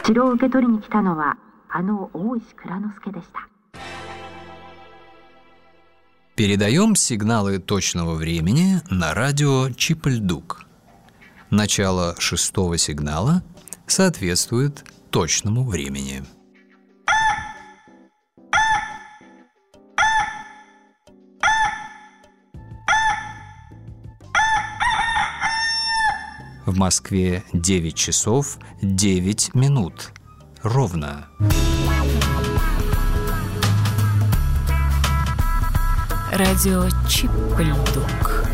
城を受け取りに来たのは大石内蔵助でした。 Передаем сигналы точного времени на радио Чипальдук. Начало 6-го сигнала соответствует точному времени. В Москве 9 часов 9 минут. Ровно. Радио Чипальдук.